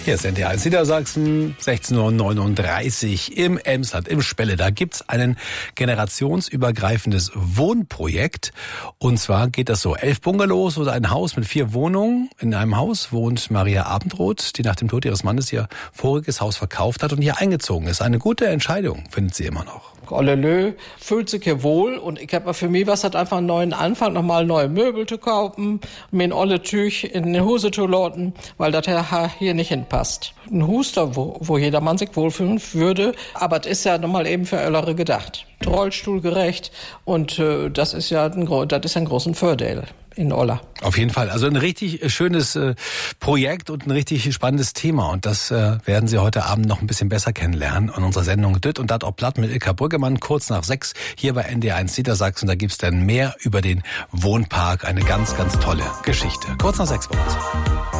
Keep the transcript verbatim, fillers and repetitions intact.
Hier ist N D R eins Niedersachsen, sechzehn Uhr neununddreißig im Emsland, im Spelle. Da gibt's ein generationsübergreifendes Wohnprojekt. Und zwar geht das so, elf Bungalows oder ein Haus mit vier Wohnungen. In einem Haus wohnt Maria Abendroth, die nach dem Tod ihres Mannes ihr voriges Haus verkauft hat und hier eingezogen ist. Eine gute Entscheidung, findet sie immer noch. Ollelö, fühlt sich hier wohl und ich habe für mich was hat einfach einen neuen Anfang, nochmal neue Möbel zu kaufen, mir ein olle Tüch in die Hose zu loten, weil das hier nicht hinpasst. Ein Huster, wo, wo jedermann sich wohlfühlen würde, aber das ist ja nochmal eben für Ältere gedacht. Rollstuhlgerecht und äh, das ist ja ein, das ist ein großen Vorteil in Olla. Auf jeden Fall. Also ein richtig schönes äh, Projekt und ein richtig spannendes Thema. Und das äh, werden Sie heute Abend noch ein bisschen besser kennenlernen in unserer Sendung Dütt und Dat ob Platt mit Ilka Brüggemann, kurz nach sechs hier bei N D R eins Niedersachsen. Da gibt's dann mehr über den Wohnpark. Eine ganz, ganz tolle Geschichte. Kurz nach sechs bei uns.